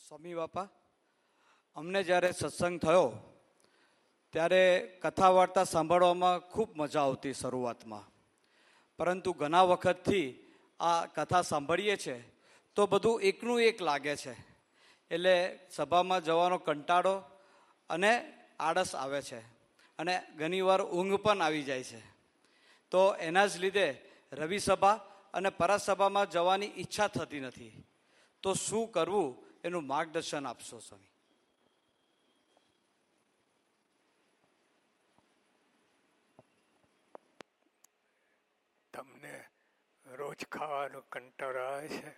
સ્વામી બાપા, અમને જ્યારે સત્સંગ થયો ત્યારે કથા વાર્તા સાંભળવામાં ખૂબ મજા આવતી શરૂઆતમાં, પરંતુ ઘણા વખતથી આ કથા સાંભળીએ છીએ તો બધું એકનું એક લાગે છે, એટલે સભામાં જવાનો કંટાળો અને આળસ આવે છે અને ઘણીવાર ઊંઘ પણ આવી જાય છે. તો એના જ લીધે રવિ સભા અને પરાસભામાં જવાની ઈચ્છા થતી નથી. તો શું કરવું એનું માર્ગદર્શન આપશો સ્વામી? તમને રોજ ખાવાનો કંટાળો આવે છે,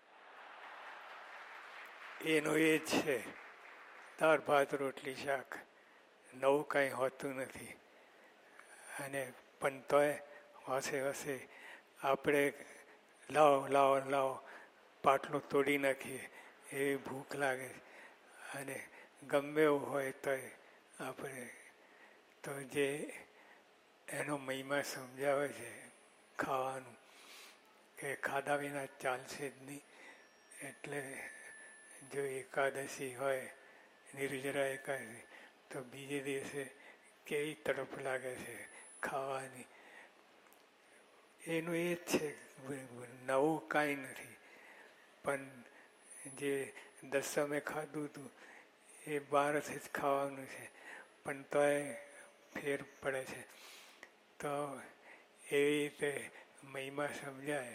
એનો એ જ છે. દાળ ભાત રોટલી શાક, નવું કાંઈ હોતું નથી. અને પણ તોય હસે હસે આપણે લાવો લાવો લાવો પાટલું તોડી નાખીએ, એવી ભૂખ લાગે. અને ગમે એવું હોય તોય આપણે તો જે એનો મહિમા સમજાવે છે ખાવાનું, કે ખાધા વિના ચાલશે જ નહીં. એટલે જો એકાદશી હોય, નિર્જરા એકાદશી, તો બીજે દિવસે કેવી તડપ લાગે છે ખાવાની. એનું એ જ છે, નવું કાંઈ નથી. પણ જે દસમે ખાધું હતું એ બહારથી જ ખાવાનું છે, પણ તોય ફેર પડે છે. તો એવી રીતે મહિમા સમજાય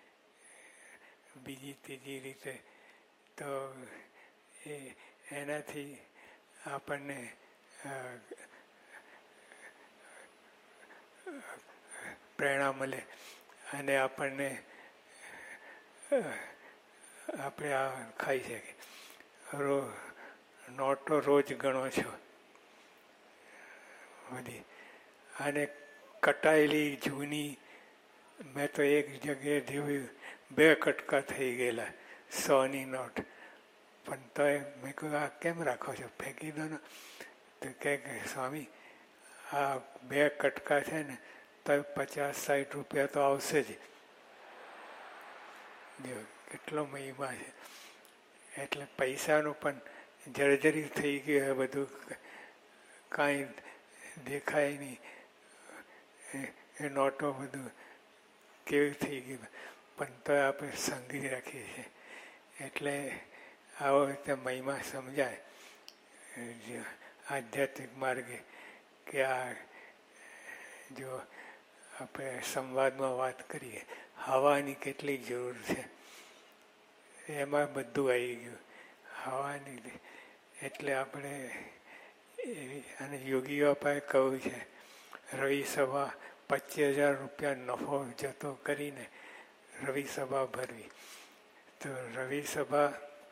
બીજી ત્રીજી રીતે, તો એનાથી આપણને પ્રેરણા મળે અને આપણને આપણે આ ખાઈ શકીએ. નોટો રોજ ગણો છો બધી, અને કટાયેલી જૂની, મેં તો એક જગ્યાએ જોયું 2 કટકા થઈ ગયેલા 100ની નોટ. પણ તોય મેં કહ્યું આ કેમ રાખો છો, ફેંકી દો ને. તો કહે સ્વામી આ 2 કટકા છે ને તો 50-60 રૂપિયા તો આવશે જ. જો કેટલો મહિમા છે. એટલે પૈસાનું પણ જર્જરી થઈ ગયું, બધું કાંઈ દેખાય નહીં. એ નોટો બધું કેવી થઈ ગયું, પણ તો આપણે સંઘરી રાખીએ છીએ. એટલે આવો રીતે મહિમા સમજાય આધ્યાત્મિક માર્ગે. કે આ જો આપણે સંવાદમાં વાત કરીએ, હવાની કેટલી જરૂર છે, એમાં બધું આવી ગયું હવાની. એટલે આપણે અને યોગીઓ પાસે કહ્યું છે, રવિ સભા 25,000 રૂપિયા નફો જતો કરીને રવિ સભા ભરવી. તો રવિ સભા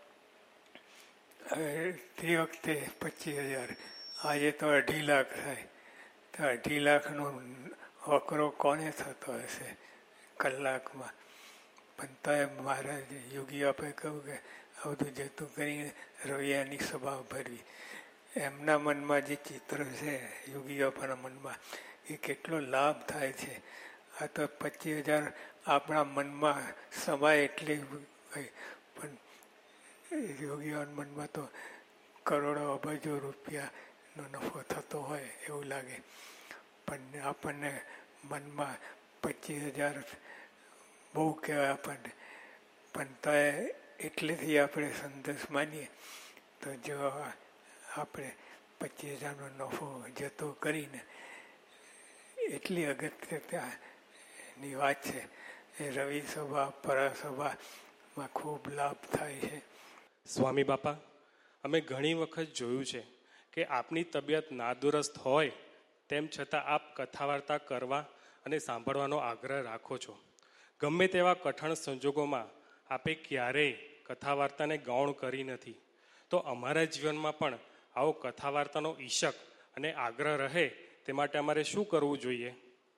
તે વખતે 25,000, આજે તો 2.5 લાખ થાય. તો 2.5 લાખનો વકરો કોને થતો હશે કલાકમાં? પણ તો મહારાજ યોગીઓ આપણે કહ્યું કે આ બધું જતું કરીને રવિયાની સભા ભરવી. એમના મનમાં જે ચિત્ર છે યોગીઓના મનમાં, એ કેટલો લાભ થાય છે. આ તો 25,000 આપણા મનમાં સમાય એટલી, પણ યોગીઓના મનમાં તો કરોડો અબજો રૂપિયાનો નફો થતો હોય એવું લાગે. પણ આપણને મનમાં 25,000 બહુ કહેવાય આપણને, પણ તો એટલેથી આપણે સંતોષ માનીએ. તો જો આપણે 25,000નો નફો જતો કરીને, એટલી અગત્યની વાત છે. એ રવિ સભા પરાસભામાં ખૂબ લાભ થાય છે. સ્વામી બાપા, અમે ઘણી વખત જોયું છે કે આપની તબિયત નાદુરસ્ત હોય તેમ છતાં આપ કથા વાર્તા કરવા અને સાંભળવાનો આગ્રહ રાખો છો. ગમે તેવા કઠણ સંજોગોમાં આપે ક્યારેય કથા વાર્તાને ગૌણ કરી નથી. તો અમારા જીવનમાં પણ આવો કથા વાર્તાનો ઈશક અને આગ્રહ રહે તે માટે અમારે શું કરવું જોઈએ?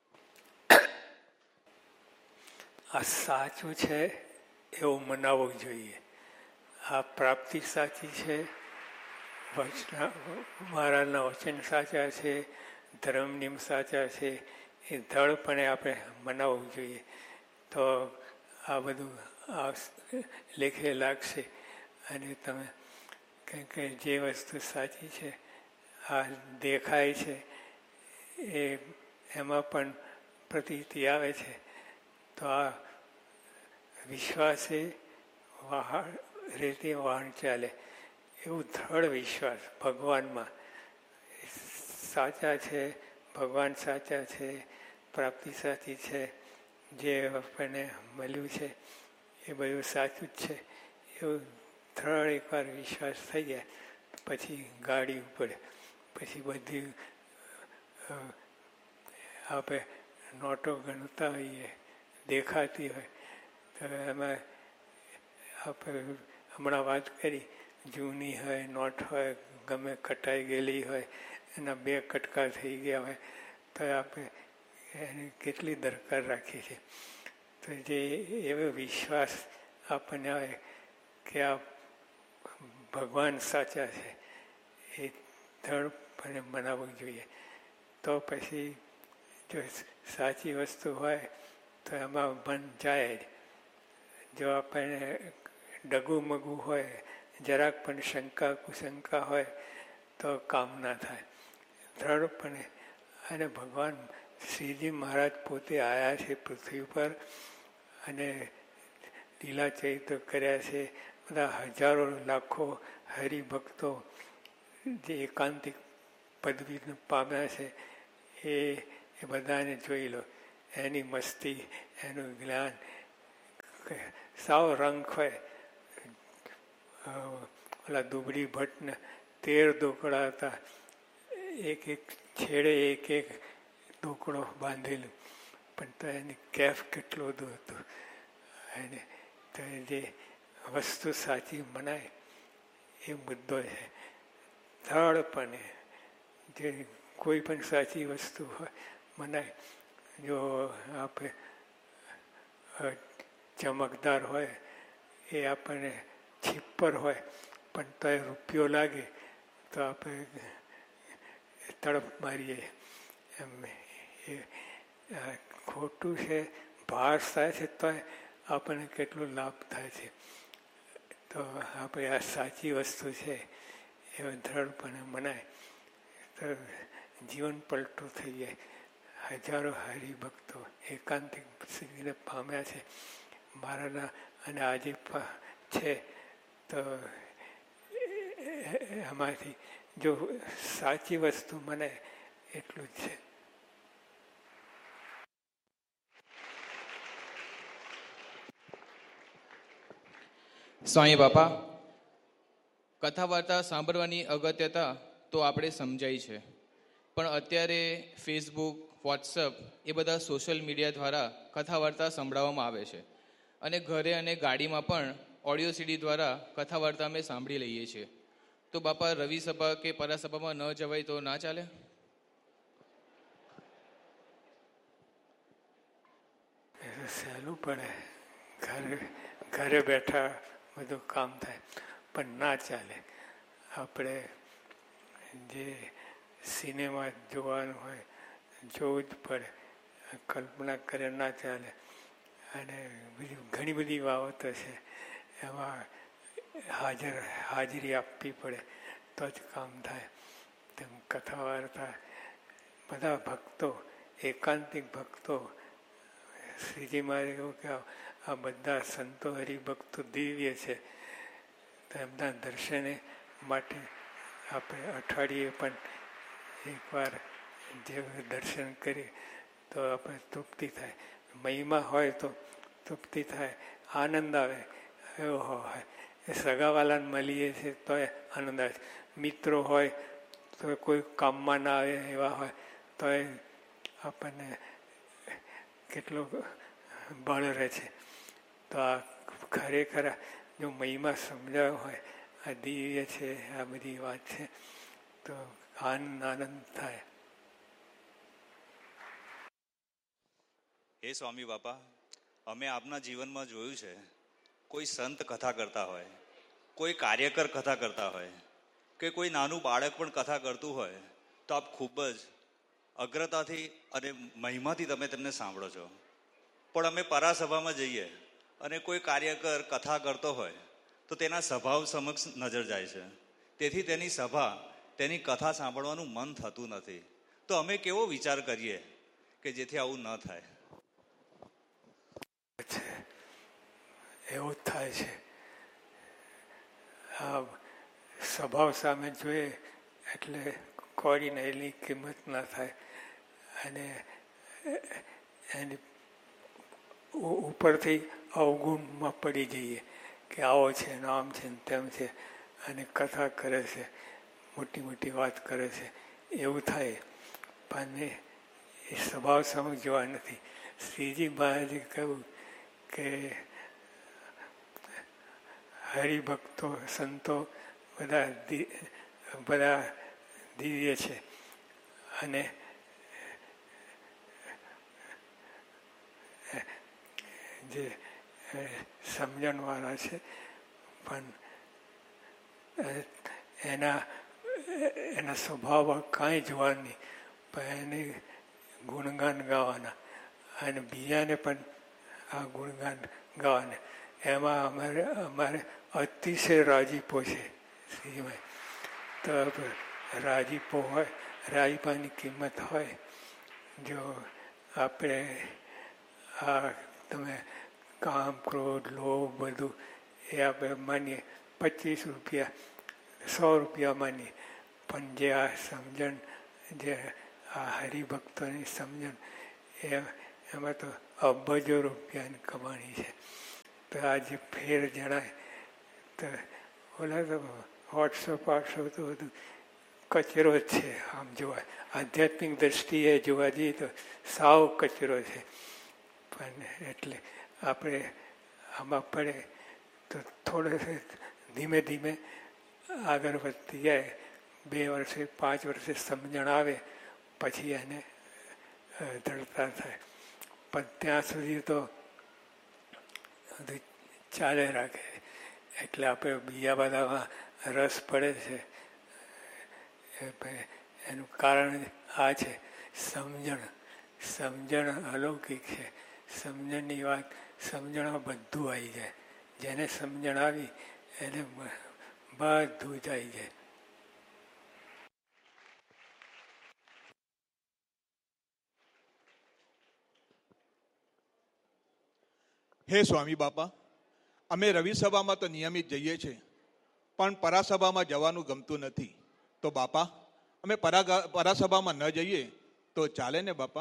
આ સાચું છે એવું મનાવવું જોઈએ. આ પ્રાપ્તિ સાચી છે, મહારાજના વચન સાચા છે, ધર્મ નિયમ સાચા છે, એ દૃઢપણે આપણે મનાવવું જોઈએ. તો આ બધું લેખે લાગશે અને તમે કેમ કે જે વસ્તુ સાચી છે આ દેખાય છે એમાં પણ પ્રતીતિ આવે છે. તો આ વિશ્વાસે રીતે વાહન ચાલે એવું દ્રઢ વિશ્વાસ ભગવાનમાં સાચા છે, ભગવાન સાચા છે, પ્રાપ્તિ સાચી છે, જે આપણને મળ્યું છે એ બધું સાચું જ છે એવું દ્રઢ એકવાર વિશ્વાસ થઈ જાય પછી ગાડી ઉપર પછી બધી આપણે નોટો ગણતા હોઈએ દેખાતી હોય તો એમાં આપણે હમણાં વાત કરી જૂની હોય નોટ હોય ગમે કટાઈ ગયેલી હોય એના 2 કટકા થઈ ગયા હોય તો આપણે એની કેટલી દરકાર રાખીએ છીએ. તો જે એવો વિશ્વાસ આપણને આવે કે આ ભગવાન સાચા છે એ દ્રઢપણે મનાવવું જોઈએ. તો પછી જો સાચી વસ્તુ હોય તો એમાં મન જાય જ. જો આપણને ડગુમગું હોય જરાક પણ શંકા કુશંકા હોય તો કામ ના થાય દ્રઢપણે. અને ભગવાન શ્રીજી મહારાજ પોતે આવ્યા છે પૃથ્વી પર અને લીલા ચરિત્ર કર્યા છે. બધા હજારો લાખો હરિભક્તો જે એકાંતિક પદવી પામ્યા છે એ બધાને જોઈ લો. એની મસ્તી એનું જ્ઞાન સાવ રંગ હોય. ઓલા દુબળી ભટ્ટને 13 દોકડા હતા, એક છેડે એક દોકડો બાંધેલું પણ તો એની કેફ કેટલો બધું હતું. અને તો જે વસ્તુ સાચી મનાય એ મુદ્દો છે. દ્રઢપણે જે કોઈ પણ સાચી વસ્તુ હોય મનાય. જો આપણે ચમકદાર હોય એ આપણને છીપ્પર હોય પણ તો એ રૂપિયો લાગે તો આપણે તડપ મારીએ એમ. એ ખોટું છે ભાર થાય છે તો આપણને કેટલો લાભ થાય છે. તો આપણે આ સાચી વસ્તુ છે એ દ્રઢપણે મનાય તો જીવન પલટું થઈ જાય. હજારો હરિભક્તો એકાંતિક સિદ્ધિને પામ્યા છે મારાના અને આજે છે. તો એમાંથી જો સાચી વસ્તુ મને એટલું જ છે. સ્વામી બાપા, કથા વાર્તા સાંભળવાની અગત્યતા તો આપણે સમજાય છે, પણ અત્યારે ફેસબુક, વોટ્સઅપ એ બધા સોશિયલ મીડિયા દ્વારા કથા વાર્તા સંભળાવવામાં આવે છે અને ઘરે અને ગાડીમાં પણ ઓડિયો સીડી દ્વારા કથા વાર્તા અમે સાંભળી લઈએ છીએ. તો બાપા, રવિ સભા કે પરાસભામાં ન જવાય તો ના ચાલે? સહેલું પડે, ઘરે બેઠા બધું કામ થાય પણ ના ચાલે. આપણે જે સિનેમા જોવાનું હોય જોવું જ પડે, કલ્પના કરે ના ચાલે. અને ઘણી બધી બાબતો છે એમાં હાજરી આપવી પડે તો જ કામ થાય. તેમ કથા વાર્તા બધા ભક્તો, એકાંતિક ભક્તો, શ્રીજી મહારાજ એવું કે આ બધા સંતો હરિભક્તો દિવ્ય છે. તો એમના દર્શને માટે આપણે અઠવાડિયે પણ એકવાર જે દર્શન કરીએ તો આપણે તૃપ્તિ થાય. મહિમા હોય તો તૃપ્તિ થાય, આનંદ આવે. એવો હોય એ સગાવાલાને મળીએ છીએ તો આનંદ આવે. મિત્રો હોય તો કોઈ કામમાં ના આવે એવા હોય તો આપણને કેટલો બળ રહે છે. તો આ ખરેખર જો મહિમા સમજાયો હોય આ દિવ્ય છે, આ બધી વાત છે તો આનંદ થાય. હે સ્વામી બાપા, અમે આપના જીવનમાં જોયું છે, કોઈ સંત કથા કરતા હોય, કોઈ કાર્યકર કથા કરતા હોય કે કોઈ નાનું બાળક પણ કથા કરતું હોય તો આપ ખૂબ જ અગ્રતાથી અને મહિમાથી તમે તેમને સાંભળો છો. પણ અમે પરાસભામાં જઈએ અને કોઈ કાર્યકર કથા કરતો હોય તો તેના સ્વભાવ સમક્ષ નજર જાય છે તેથી તેની સભા, તેની કથા સાંભળવાનું મન થતું નથી. તો અમે કેવો વિચાર કરીએ કે જેથી આવું ન થાય? એવું જ થાય છે. આ સ્વભાવ સામે જોઈએ એટલે કોઈને એની કિંમત ના થાય અને એની ઉપરથી અવગુણમાં પડી જઈએ કે આવો છે ને આમ છે ને તેમ છે અને કથા કરે છે, મોટી મોટી વાત કરે છે, એવું થાય. પણ એ સ્વભાવ સમજવા નથી. શ્રીજી મહારાજે કહ્યું કે હરિભક્તો સંતો બધા દિવ્ય છે અને જે સમજણવાળા છે પણ એના સ્વભાવ કાંઈ જોવા નહીં, પણ એને ગુણગાન ગાવાના અને બીજાને પણ આ ગુણગાન ગાવાના. એમાં અમારે અતિશય રાજીપો છે શ્રીમાં. તો રાજીપો હોય, રાજીપાની કિંમત હોય. જો આપણે આ તમે કામ, ક્રોધ, લોભ બધું એ આપણે માનીએ 25 રૂપિયા 100 રૂપિયા માનીએ, પણ જે આ સમજણ, જે આ હરિભક્તોની સમજણ એમાં તો અબજો રૂપિયાની કમાણી છે. તો આ જે ફેર જણાય તો ઓલા તો 800 તો બધું કચરો જ છે. આમ જોવા આધ્યાત્મિક દ્રષ્ટિએ જોવા જઈએ તો સાવ કચરો છે. પણ એટલે આપણે આમાં પડે તો થોડે ધીમે ધીમે આગળ વધતી જાય. 2 વર્ષે 5 વર્ષે સમજણ આવે પછી એને દ્રઢતા થાય. પણ ત્યાં સુધી તો ચાલે રાખે. એટલે આપણે બીજા બધામાં રસ પડે છે. એનું કારણ આ છે સમજણ અલૌકિક છે. સમજણની વાત, સમજણમાં બધું આવી જાય. જેને સમજણ આવી એને બધું જ આવી જાય. હે સ્વામી બાપા, અમે રવિ સભામાં તો નિયમિત જઈએ છીએ, પણ પરાસભામાં જવાનું ગમતું નથી. તો બાપા, અમે પરાસભામાં ન જઈએ તો ચાલે ને બાપા?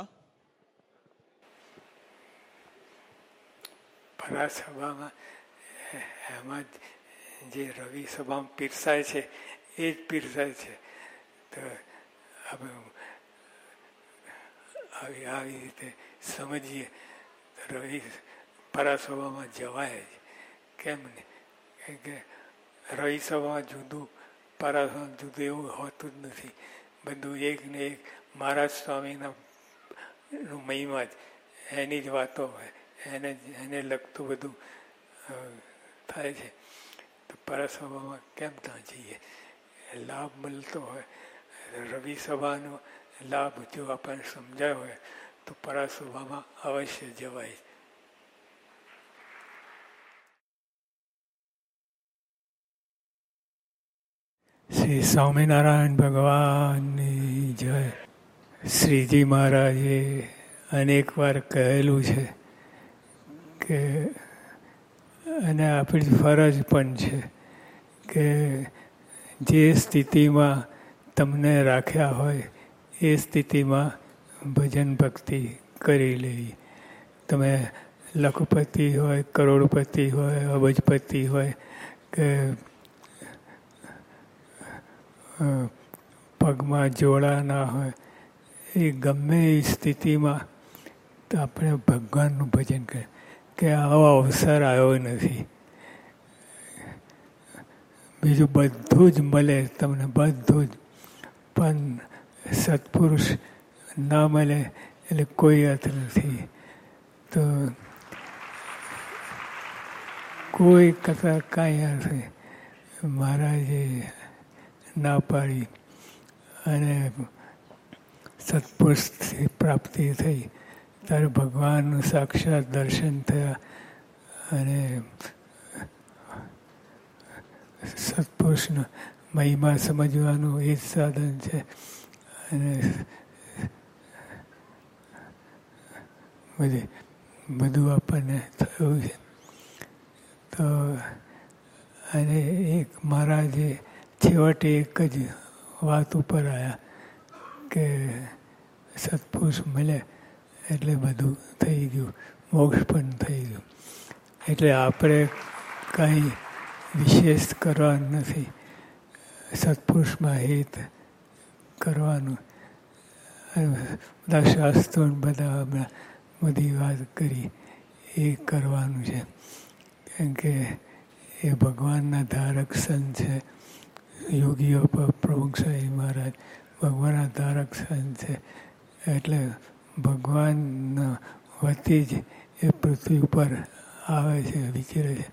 પરાસભામાં એમાં જે રવિ સભામાં પીરસાય છે એ જ પીરસાય છે. તો આવી રીતે સમજીએ તો રવિ પરાસભામાં જવાય જ. કેમ ને કે રવિ સભામાં જુદું, પરાસભામાં જુદું એવું હોતું જ નથી. બધું એક ને એક મહારાજ સ્વામીના મહિમા જ, એની જ વાતો હોય, એને લગતું બધું થાય છે. તો પરાસભામાં કેમ ત્યાં જઈએ? લાભ મળતો હોય. રવિ સભાનો લાભ જો આપણને સમજાયો હોય તો પરાસભામાં અવશ્ય જવાય. શ્રી સ્વામિનારાયણ ભગવાનની જય. શ્રીજી મહારાજે અનેક વાર કહેલું છે કે, અને આપણી ફરજ પણ છે કે જે સ્થિતિમાં તમને રાખ્યા હોય એ સ્થિતિમાં ભજન ભક્તિ કરી લેવી. તમે લખપતિ હોય, કરોડપતિ હોય, અબજપતિ હોય કે પગમાં જોડા ના હોય, એ ગમે એ સ્થિતિમાં તો આપણે ભગવાનનું ભજન કરીએ. કે આવો અવસર આવ્યો નથી, બીજું બધું જ મળે તમને, બધું જ, પણ સત્પુરુષ ના મળે એટલે કોઈ અર્થ નથી. તો કોઈ કથા કાંઈ અર્થ નહીં. મહારાજે ના પાડી અને સત્પુરુષથી પ્રાપ્તિ થઈ ત્યારે ભગવાનનું સાક્ષાત દર્શન થયા અને સત્પુરુષનો મહિમા સમજવાનું એ જ સાધન છે. અને બધું આપણને થયું છે. તો અને એક મહારાજે છેવટે એક જ વાત ઉપર આવ્યા કે સત્પુરુષ મળે એટલે બધું થઈ ગયું, મોક્ષ પણ થઈ ગયું. એટલે આપણે કંઈ વિશેષ કરવાનું નથી, સત્પુરુષમાં હિત કરવાનું. બધા શાસ્ત્રો બધા હમણાં બધી વાત કરી એ કરવાનું છે. કેમ કે એ ભગવાનના ધારક સંત છે. યોગીઓ પર પ્રમુખ સ્વામી મહારાજ ભગવાનના ધારક સંત છે. એટલે ભગવાનના વતી જ એ પૃથ્વી ઉપર આવે છે, વિચરે છે.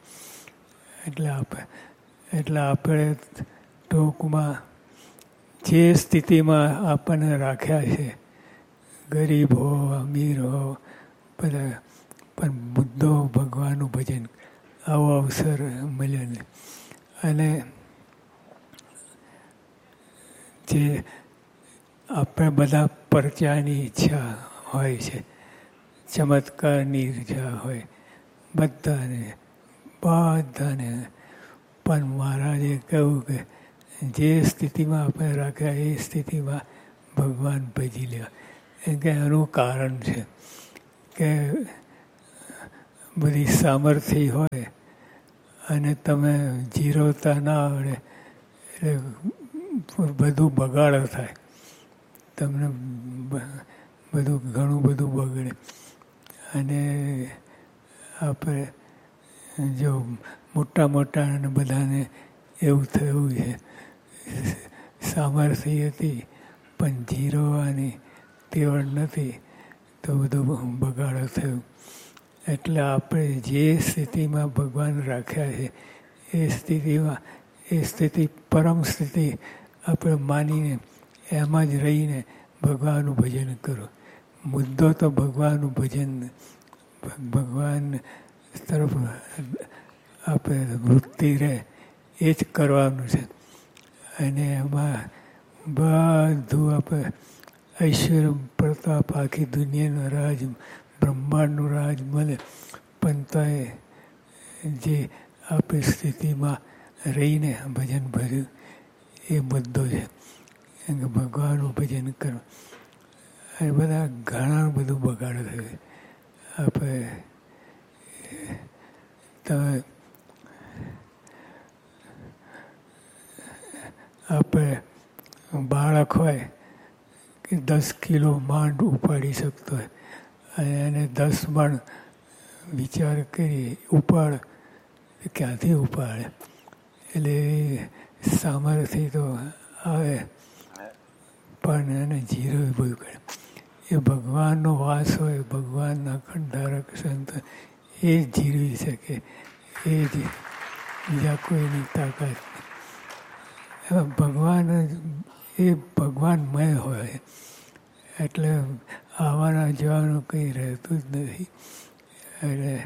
એટલે આપણે ટૂંકમાં જે સ્થિતિમાં આપણને રાખ્યા છે, ગરીબ હો, અમીર હો, બધા, પણ મુદ્દો ભગવાનનું ભજન, આવો અવસર મળ્યો ને. અને જે આપણે બધા પરચાની ઈચ્છા હોય છે, ચમત્કારની ઈચ્છા હોય બધાને, પણ મહારાજે કહ્યું કે જે સ્થિતિમાં આપણે રાખ્યા એ સ્થિતિમાં ભગવાન ભજી લે. એમ કે એનું કારણ છે કે બધી સામર્થ્ય હોય અને તમે જીરવતા ના આવડે એટલે બધું બગાડો થાય, તમને ઘણું બધું બગડે. અને આપણે જો મોટા બધાને એવું થયું છે, સામર્થ્ય હતી પણ જીરવવાની તેવડ નથી, તો બધું બગાડો થયું. એટલે આપણે જે સ્થિતિમાં ભગવાન રાખ્યા છે એ સ્થિતિ પરમ સ્થિતિ આપણે માનીને એમાં જ રહીને ભગવાનનું ભજન કરો. મુદ્દો તો ભગવાનનું ભજન, ભગવાન તરફ આપણે વૃત્તિ રહે એ જ કરવાનું છે. અને એમાં બધું આપણે ઐશ્વર્ય પ્રતાપ, આખી દુનિયાનો રાજ, બ્રહ્માંડનું રાજ મળે, પણ તો જે આપણી સ્થિતિમાં રહીને ભજન ભર્યું એ મુદ્દો છે. કેમ કે ભગવાનનું ભજન કરો એ બધા ઘણા બધું બગાડ થયું. આપણે બાળક હોય કે 10 કિલો માંડ ઉપાડી શકતો હોય અને એને 10 મણ વિચાર કરી ઉપાડ, ક્યાંથી ઉપાડે? એટલે સામર્થ્ય તો આવે પણ એને જીરવું બધું કરે. એ ભગવાનનો વાસ હોય, ભગવાનના ખંડારક સંત એ જ જીરવી શકે, એ જ, બીજા કોઈની તાકાત નહીં. ભગવાન એ ભગવાનમય હોય એટલે આવવાના જવાનું કંઈ રહેતું જ નથી. એટલે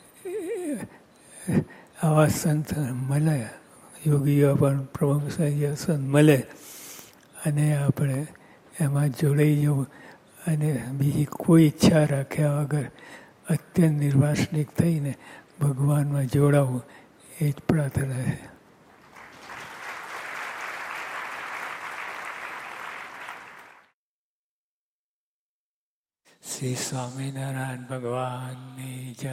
આવા સંત મળે, યોગીઓ પણ પ્રમુખ સંત મળે અને આપણે એમાં જોડાઈ જવું અને બીજી કોઈ ઈચ્છા રાખ્યા વગર અત્યંત નિર્વાસનિક થઈને ભગવાનમાં જોડાવું એ જ પ્રાર્થના છે. શ્રી સ્વામિનારાયણ ભગવાનની જય.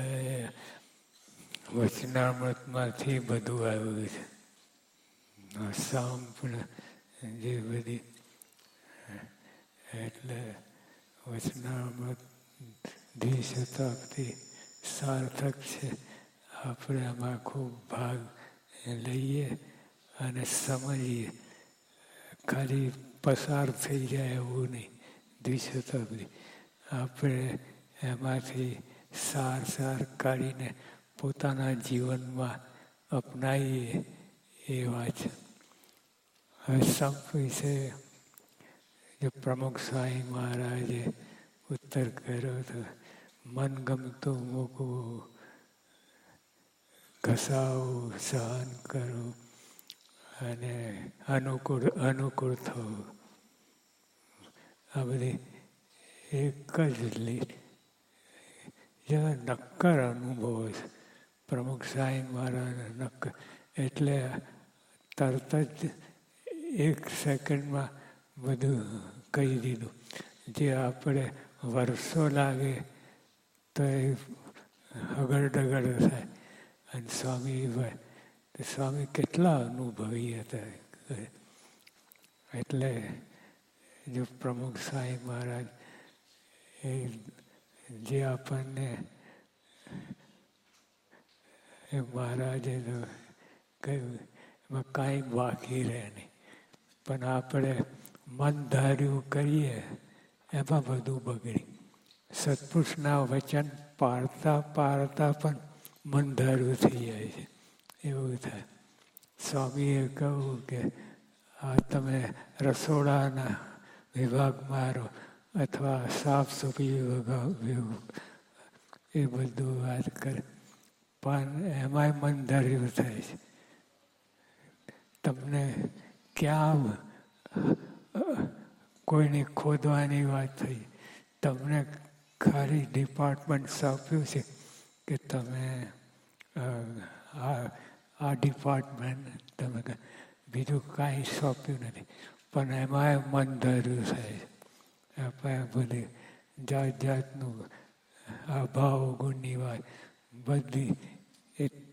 વચનામૃતમાંથી બધું આવ્યું છે. સંપૂર્ણ જે બધી, એટલે વચનામૃત દ્વિશતાબ્દી સાર્થક છે. આપણે આમાં ખૂબ ભાગ લઈએ અને સમજીએ. ખાલી પસાર થઈ જાય એવું નહીં. દ્વિશતાબ્દી આપણે એમાંથી સાર કાઢીને પોતાના જીવનમાં અપનાવીએ એ વાત છે. હવે સંપ વિશે જે પ્રમુખ સ્વામી મહારાજે ઉત્તર કર્યો હતો, મન ગમતું મૂકવું, ઘસાવું, સહન કરવું અને અનુકૂળ થવું. આ બધી એક જ નક્કર અનુભવ છે. પ્રમુખ સાંઈ મહારાજ નક્કર એટલે તરત જ 1 સેકન્ડમાં બધું કહી દીધું. જે આપણે વર્ષો લાગે તો એ હગડદગડ થાય. અને સ્વામી કેટલા અનુભવી હતા. એટલે જો પ્રમુખ સાંઈ મહારાજ એ જે આપણને એ મહારાજે કહ્યું એમાં કાંઈ બાકી રહે નહીં. પણ આપણે મન ધાર્યું કરીએ એમાં બધું બગડી. સત્પુરુષના વચન પાળતા પણ મન ધાર્યું થઈ જાય છે. એવું થાય. સ્વામીએ કહ્યું કે આ તમે રસોડાના વિભાગમાં રહો અથવા સાફ સફાઈ વિભાગ એ બધું વાત કરે પણ એમાંય મન ધાર્યું થાય છે. તમને ક્યાં કોઈને ખોદવાની વાત થઈ. તમને ખાલી ડિપાર્ટમેન્ટ સોંપ્યું છે કે તમે આ ડિપાર્ટમેન્ટ તમે બીજું કાંઈ સોંપ્યું નથી. પણ એમાંય મન ધાર્યું થાય છે. આપણે બધી જાતનું અભાવ ગુણની વાત બધી